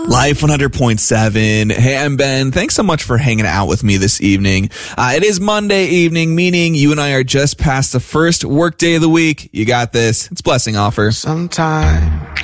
Life 100.7. Hey, I'm Ben. Thanks so much for hanging out with me this evening. It is Monday evening, meaning you and I are just past the first work day of the week. You got this. It's Blessing Offer. Sometimes